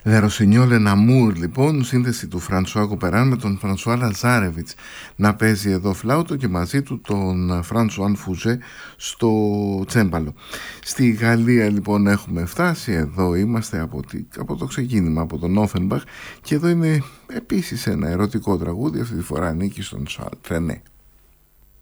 Le Rossignol un Amour, λοιπόν, σύνθεση του Φρανσουά Κοπεράν με τον Φρανσουά Λαζάρεβιτς να παίζει εδώ φλάουτο και μαζί του τον Φρανσουάν Φουζέ στο τσέμπαλο. Στη Γαλλία λοιπόν έχουμε φτάσει, εδώ είμαστε από το ξεκίνημα, από τον Όφενμπαχ, και εδώ είναι επίσης ένα ερωτικό τραγούδι, αυτή τη φορά ανήκει στον Σαρλ Τρενέ.